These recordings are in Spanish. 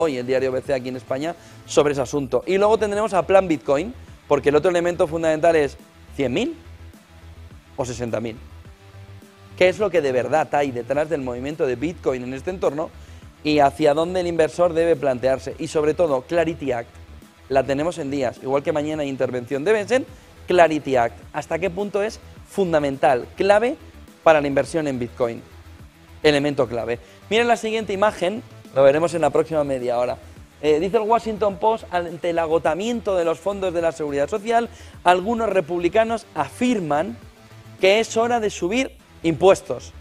hoy el diario ABC aquí en España sobre ese asunto. Y luego tendremos a Plan Bitcoin, porque el otro elemento fundamental es 100.000 o 60.000. ¿Qué es lo que de verdad hay detrás del movimiento de Bitcoin en este entorno y hacia dónde el inversor debe plantearse? Y sobre todo, Clarity Act, la tenemos en días, igual que mañana hay intervención de Benson, Clarity Act, ¿hasta qué punto es fundamental, clave para la inversión en Bitcoin? Elemento clave. Miren la siguiente imagen, lo veremos en la próxima media hora. Dice el Washington Post, ante el agotamiento de los fondos de la Seguridad Social, algunos republicanos afirman que es hora de subir impuestos.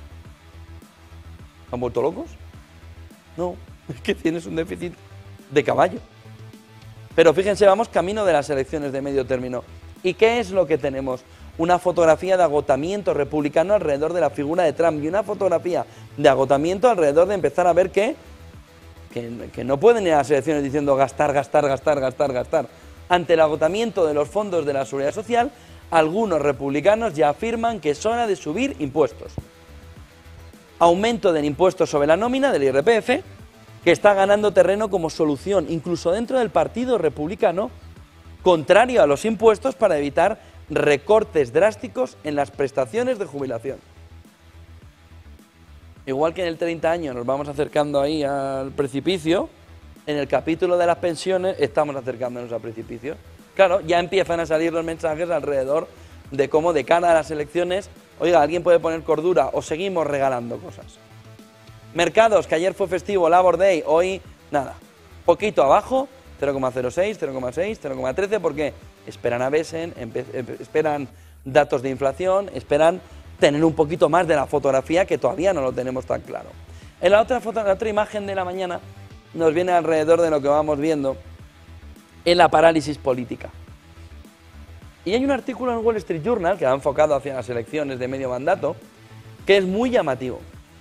¿Han vuelto locos? No, es que tienes un déficit de caballo. Pero fíjense, vamos camino de las elecciones de medio término. ¿Y qué es lo que tenemos? Una fotografía de agotamiento republicano alrededor de la figura de Trump y una fotografía de agotamiento alrededor de empezar a ver que no pueden ir a las elecciones diciendo gastar, gastar, gastar, gastar, gastar. Ante el agotamiento de los fondos de la Seguridad Social, algunos republicanos ya afirman que es hora de subir impuestos. Aumento del impuesto sobre la nómina, del IRPF, que está ganando terreno como solución, incluso dentro del Partido Republicano, contrario a los impuestos para evitar recortes drásticos en las prestaciones de jubilación. Igual que en el 30 años nos vamos acercando ahí al precipicio, en el capítulo de las pensiones estamos acercándonos al precipicio. Claro, ya empiezan a salir los mensajes alrededor de cómo de cara a las elecciones, oiga, alguien puede poner cordura o seguimos regalando cosas. Mercados, que ayer fue festivo, Labor Day, hoy nada, poquito abajo, 0,06, 0,6, 0,13, porque esperan a Besen, esperan datos de inflación, esperan tener un poquito más de la fotografía que todavía no lo tenemos tan claro. En la otra imagen de la mañana nos viene alrededor de lo que vamos viendo en la parálisis política. Y hay un artículo en Wall Street Journal que ha enfocado hacia las elecciones de medio mandato que es muy llamativo.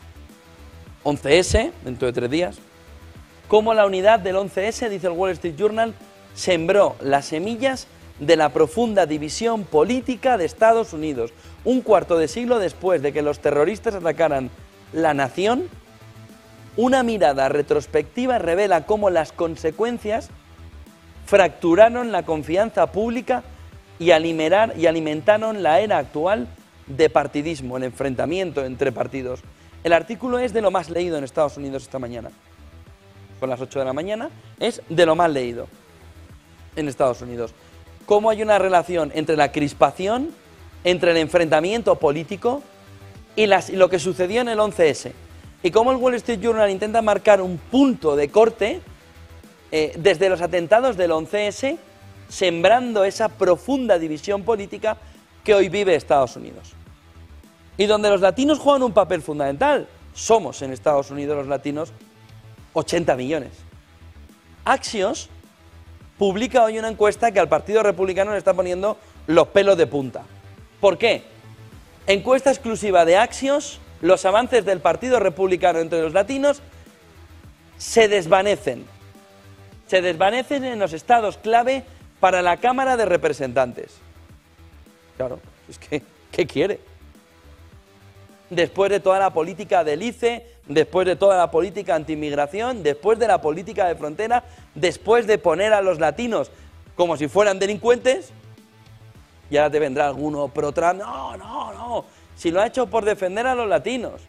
11S, dentro de 3 días, cómo la unidad del 11S, dice el Wall Street Journal, sembró las semillas de la profunda división política de Estados Unidos. Un cuarto de siglo después de que los terroristas atacaran la nación, una mirada retrospectiva revela cómo las consecuencias fracturaron la confianza pública y alimentaron la era actual de partidismo, el enfrentamiento entre partidos. El artículo es de lo más leído en Estados Unidos esta mañana. Son las 8 de la mañana, es de lo más leído en Estados Unidos. Cómo hay una relación entre la crispación, entre el enfrentamiento político y lo que sucedió en el 11S. Y cómo el Wall Street Journal intenta marcar un punto de corte desde los atentados del 11S, sembrando esa profunda división política que hoy vive Estados Unidos. Y donde los latinos juegan un papel fundamental. Somos en Estados Unidos los latinos 80 millones. Axios publica hoy una encuesta que al Partido Republicano le está poniendo los pelos de punta. ¿Por qué? Encuesta exclusiva de Axios, los avances del Partido Republicano entre los latinos se desvanecen. Se desvanecen en los estados clave para la Cámara de Representantes. Claro, es que, ¿qué quiere? Después de toda la política del ICE, después de toda la política anti-inmigración, después de la política de frontera, después de poner a los latinos como si fueran delincuentes, y ahora te vendrá alguno pro-Trump, no, si lo ha hecho por defender a los latinos.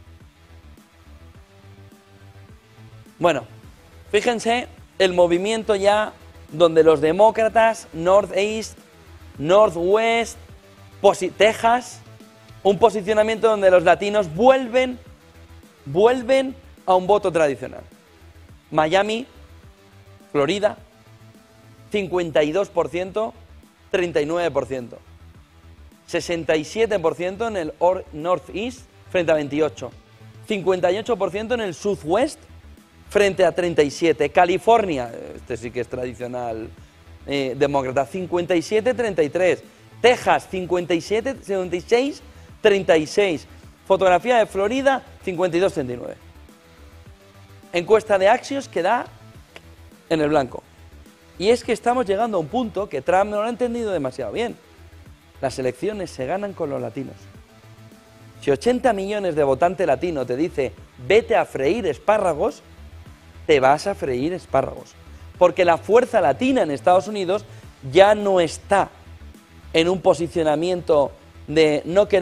Bueno, fíjense el movimiento ya donde los demócratas, Northeast, Northwest, Texas, un posicionamiento donde los latinos vuelven a un voto tradicional. Miami, Florida, 52%, 39%. 67% en el Northeast frente a 28%. 58% en el Southwest frente a 37%. California, este sí que es tradicional demócrata, 57-33%. Texas, 57-76%. 36. Fotografía de Florida, 52-39. Encuesta de Axios que da en el blanco. Y es que estamos llegando a un punto que Trump no lo ha entendido demasiado bien. Las elecciones se ganan con los latinos. Si 80 millones de votantes latinos te dice vete a freír espárragos, te vas a freír espárragos. Porque la fuerza latina en Estados Unidos ya no está en un posicionamiento de no querer